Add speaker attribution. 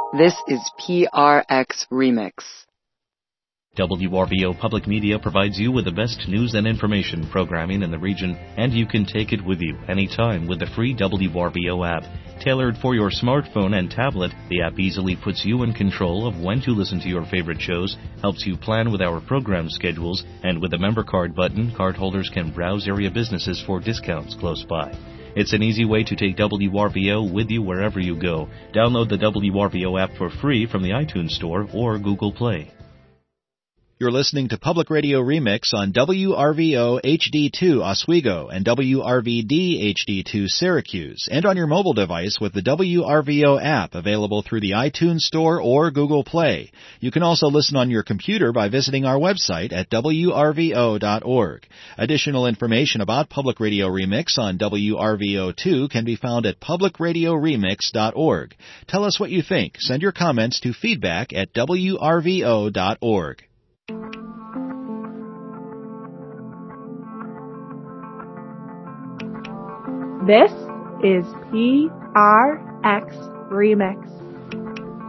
Speaker 1: This is PRX Remix.
Speaker 2: WRVO Public Media provides you with the best news and information programming in the region, and you can take it with you anytime with the free WRVO app. Tailored for your smartphone and tablet, the app easily puts you in control of when to listen to your favorite shows, helps you plan with our program schedules, and with the member card button, cardholders can browse area businesses for discounts close by. It's an easy way to take WRVO with you wherever you go. Download the WRVO app for free from the iTunes Store or Google Play.
Speaker 3: You're listening to Public Radio Remix on WRVO HD2 Oswego and WRVD HD2 Syracuse, and on your mobile device with the WRVO app available through the iTunes Store or Google Play. You can also listen on your computer by visiting our website at WRVO.org. Additional information about Public Radio Remix on WRVO2 can be found at publicradioremix.org. Tell us what you think. Send your comments to feedback at WRVO.org.
Speaker 4: This is PRX Remix.